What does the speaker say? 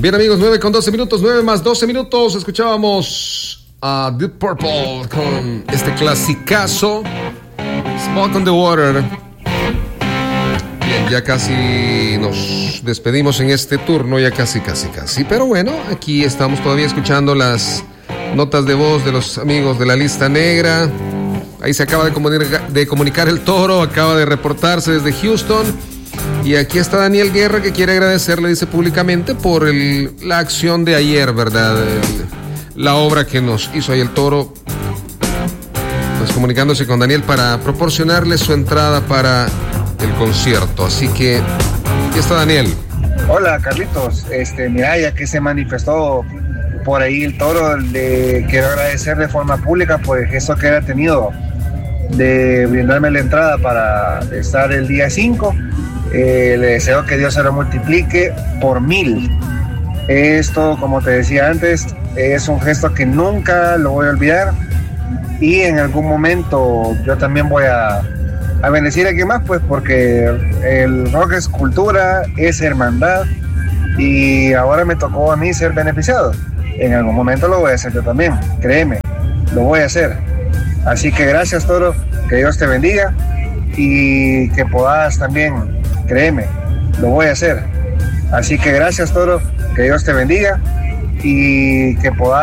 Bien, amigos, 9:12, 9 más 12 minutos. Escuchábamos a Deep Purple con este clasicazo, Smoke on the Water. Bien, ya casi nos despedimos en este turno, ya casi. Pero bueno, aquí estamos todavía escuchando las notas de voz de los amigos de la lista negra. Ahí se acaba de comunicar el Toro, acaba de reportarse desde Houston. Y aquí está Daniel Guerra, que quiere agradecerle, dice públicamente, por la acción de ayer, ¿verdad? La obra que nos hizo ahí el Toro. Pues comunicándose con Daniel para proporcionarle su entrada para el concierto. Así que aquí está Daniel. Hola, Carlitos. Mira, ya que se manifestó por ahí el Toro, le quiero agradecer de forma pública por el gesto que ha tenido de brindarme la entrada para estar el día 5. Le deseo que Dios se lo multiplique por 1000. Esto, como te decía antes, es un gesto que nunca lo voy a olvidar, y en algún momento yo también voy a bendecir a alguien más, pues, porque el rock es cultura, es hermandad, y ahora me tocó a mí ser beneficiado. En algún momento lo voy a hacer yo también, créeme, lo voy a hacer. Así que gracias, Toro, que Dios te bendiga y que puedas también, créeme, lo voy a hacer. Así que gracias, Toro, que Dios te bendiga y que puedas